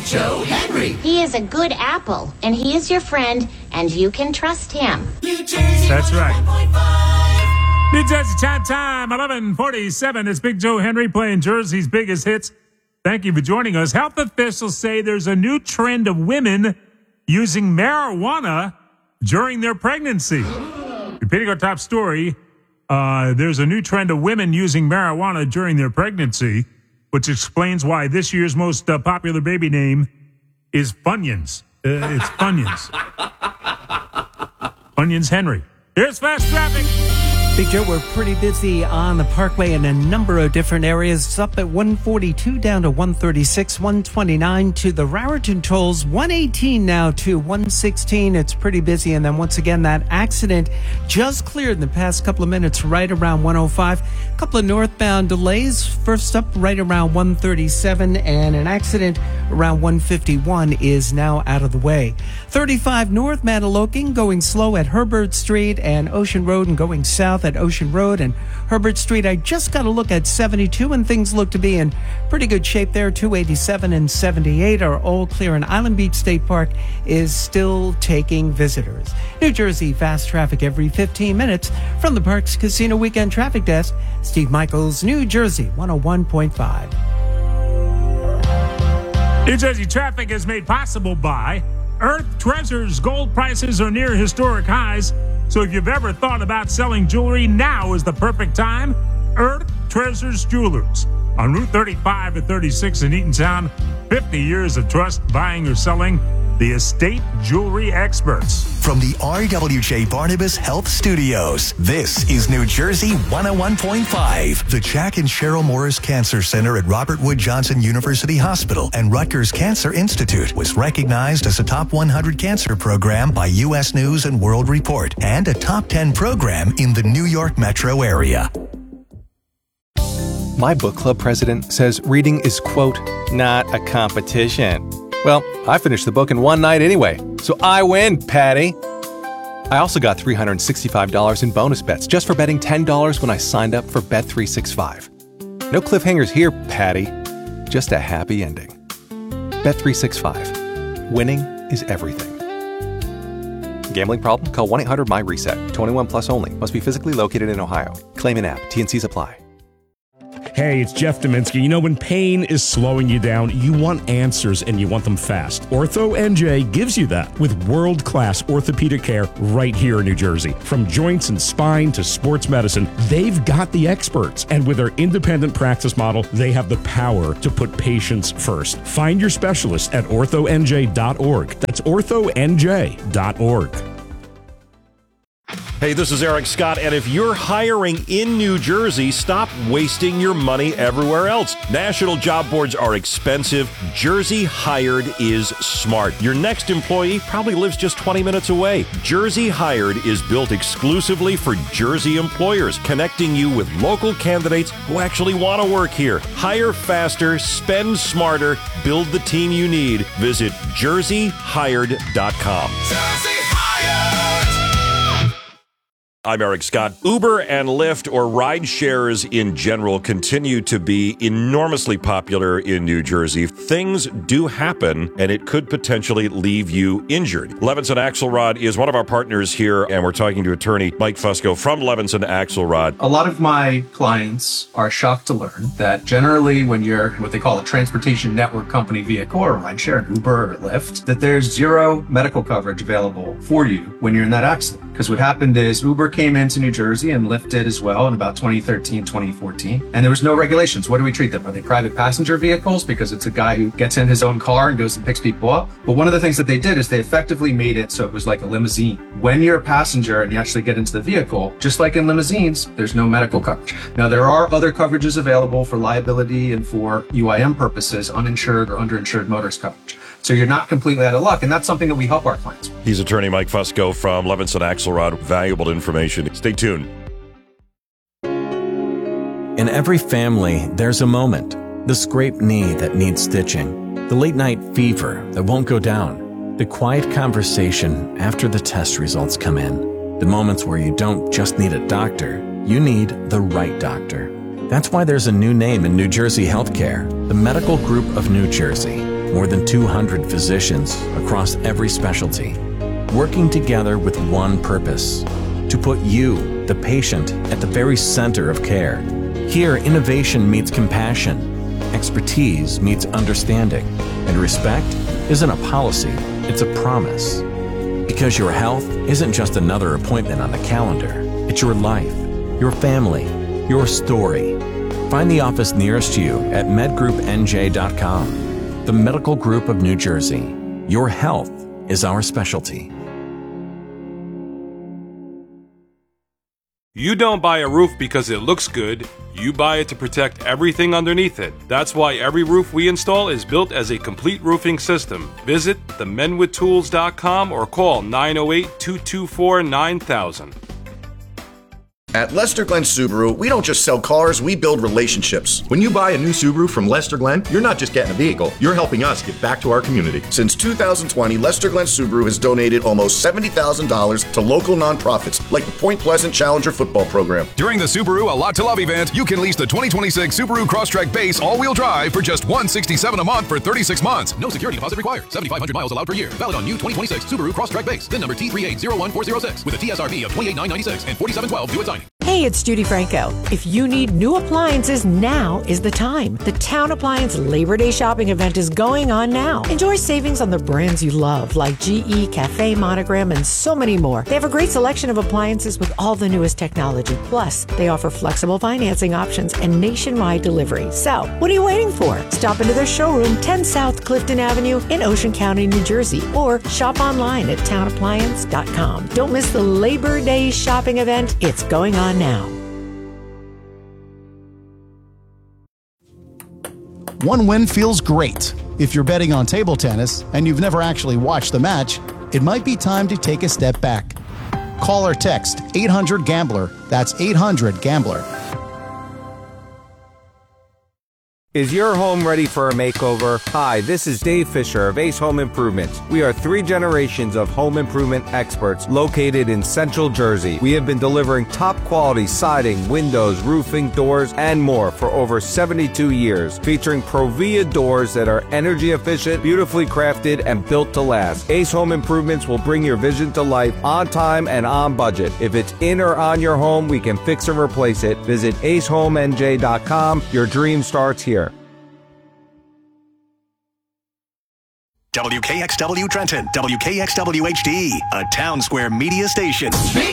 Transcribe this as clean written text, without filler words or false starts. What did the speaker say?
Joe Henry. He is a good apple, and he is your friend, and you can trust him. New Jersey. That's right. 101.5. New Jersey Chat Time, 11:47. It's Big Joe Henry playing Jersey's biggest hits. Thank you for joining us. Health officials say there's a new trend of women using marijuana during their pregnancy. Repeating our top story, there's a new trend of women using marijuana during their pregnancy, which explains why this year's most popular baby name is Funyuns. It's Funyuns. Funyuns Henry. Here's Fast Traffic. Big Joe, we're pretty busy on the Parkway in a number of different areas. It's up at 142 down to 136, 129 to the Raritan tolls, 118 now to 116. It's pretty busy. And then once again, that accident just cleared in the past couple of minutes right around 105. A couple of northbound delays. First up right around 137, and an accident around 151 is now out of the way. 35 north Mantoloking going slow at Herbert Street and Ocean Road, and going south at Ocean Road and Herbert Street. I just got a look at 72, and things look to be in pretty good shape there. 287 and 78 are all clear, and Island Beach State Park is still taking visitors. New Jersey Fast Traffic every 15 minutes from the Parks Casino Weekend Traffic Desk. Steve Michaels, New Jersey 101.5. New Jersey Traffic is made possible by Earth Treasures. Gold prices are near historic highs, so if you've ever thought about selling jewelry, now is the perfect time. Earth Treasures Jewelers on Route 35 and 36 in Eatontown. 50 years of trust buying or selling. The estate jewelry experts. From the RWJ Barnabas Health Studios, this is New Jersey 101.5. The Jack and Cheryl Morris Cancer Center at Robert Wood Johnson University Hospital and Rutgers Cancer Institute was recognized as a top 100 cancer program by U.S. News and World Report and a top 10 program in the New York metro area. My book club president says reading is, quote, not a competition. Well, I finished the book in one night anyway, so I win, Patty. I also got $365 in bonus bets just for betting $10 when I signed up for Bet365. No cliffhangers here, Patty. Just a happy ending. Bet365. Winning is everything. Gambling problem? Call 1-800-MY-RESET. 21 plus only. Must be physically located in Ohio. Claim in app. T&Cs apply. Hey, it's Jeff Dominski. You know, when pain is slowing you down, you want answers and you want them fast. Ortho NJ gives you that with world-class orthopedic care right here in New Jersey. From joints and spine to sports medicine, they've got the experts. And with their independent practice model, they have the power to put patients first. Find your specialist at orthonj.org. That's orthonj.org. Hey, this is Eric Scott, and if you're hiring in New Jersey, stop wasting your money everywhere else. National job boards are expensive. Jersey Hired is smart. Your next employee probably lives just 20 minutes away. Jersey Hired is built exclusively for Jersey employers, connecting you with local candidates who actually want to work here. Hire faster, spend smarter, build the team you need. Visit jerseyhired.com. Jersey Hired. I'm Eric Scott. Uber and Lyft, or ride shares in general, continue to be enormously popular in New Jersey. Things do happen, and it could potentially leave you injured. Levinson Axelrod is one of our partners here, and we're talking to attorney Mike Fusco from Levinson Axelrod. A lot of my clients are shocked to learn that generally when you're what they call a transportation network company vehicle or rideshare, Uber or Lyft, that there's zero medical coverage available for you when you're in that accident. Because what happened is Uber came into New Jersey and Lyft did as well in about 2013, 2014. And there was no regulations. What do we treat them? Are they private passenger vehicles? Because it's a guy who gets in his own car and goes and picks people up. But one of the things that they did is they effectively made it so it was like a limousine. When you're a passenger and you actually get into the vehicle, just like in limousines, there's no medical coverage. Now, there are other coverages available for liability and for UIM purposes, uninsured or underinsured motorist coverage. So you're not completely out of luck, and that's something that we help our clients with. He's attorney Mike Fusco from Levinson Axelrod. Valuable information. Stay tuned. In every family, there's a moment. The scraped knee that needs stitching. The late-night fever that won't go down. The quiet conversation after the test results come in. The moments where you don't just need a doctor, you need the right doctor. That's why there's a new name in New Jersey healthcare, the Medical Group of New Jersey. more than 200 physicians across every specialty, working together with one purpose: to put you, the patient, at the very center of care. Here, innovation meets compassion, expertise meets understanding, and respect isn't a policy, it's a promise. Because your health isn't just another appointment on the calendar, it's your life, your family, your story. Find the office nearest you at medgroupnj.com. The Medical Group of New Jersey. Your health is our specialty. You don't buy a roof because it looks good. You buy it to protect everything underneath it. That's why every roof we install is built as a complete roofing system. Visit themenwithtools.com or call 908-224-9000. At Lester Glenn Subaru, we don't just sell cars, we build relationships. When you buy a new Subaru from Lester Glenn, you're not just getting a vehicle, you're helping us give back to our community. Since 2020, Lester Glenn Subaru has donated almost $70,000 to local nonprofits like the Point Pleasant Challenger football program. During the Subaru A Lot to Love event, you can lease the 2026 Subaru Crosstrek Base all-wheel drive for just $167 a month for 36 months. No security deposit required. 7,500 miles allowed per year. Valid on new 2026 Subaru Crosstrek Base. VIN number T3801406 with a TSRP of $28,996 and $47,12 due at signing. Hey, it's Judy Franco. If you need new appliances, now is the time. The Town Appliance Labor Day shopping event is going on now. Enjoy savings on the brands you love, like GE, Cafe, Monogram, and so many more. They have a great selection of appliances with all the newest technology. Plus, they offer flexible financing options and nationwide delivery. So, what are you waiting for? Stop into their showroom, 10 South Clifton Avenue in Ocean County, New Jersey, or shop online at townappliance.com. Don't miss the Labor Day shopping event. It's going on now. One win feels great. If you're betting on table tennis and you've never actually watched the match, it might be time to take a step back. Call or text 800-GAMBLER. That's 800-GAMBLER. Is your home ready for a makeover? Hi, this is Dave Fisher of Ace Home Improvements. We are 3 generations of home improvement experts located in Central Jersey. We have been delivering top quality siding, windows, roofing, doors, and more for over 72 years, featuring Provia doors that are energy efficient, beautifully crafted, and built to last. Ace Home Improvements will bring your vision to life on time and on budget. If it's in or on your home, we can fix or replace it. Visit acehomenj.com. Your dream starts here. WKXW Trenton, WKXW HD, a Town Square media station.